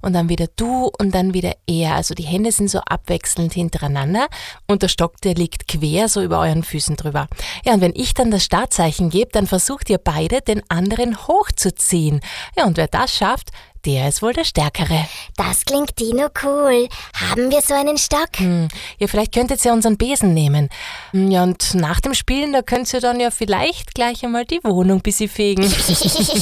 und dann wieder du und dann wieder er. Also die Hände sind so abwechselnd hintereinander und der Stock, der liegt quer so über euren Füßen drüber. Ja, und wenn ich dann das Startzeichen gebe, dann versucht ihr beide, den anderen hochzuziehen. Ja, und wer das schafft, der ist wohl der Stärkere. Das klingt Dino cool. Haben wir so einen Stock? Ja, vielleicht könntet ihr unseren Besen nehmen. Ja, und nach dem Spielen, da könnt ihr dann ja vielleicht gleich einmal die Wohnung ein bisschen fegen.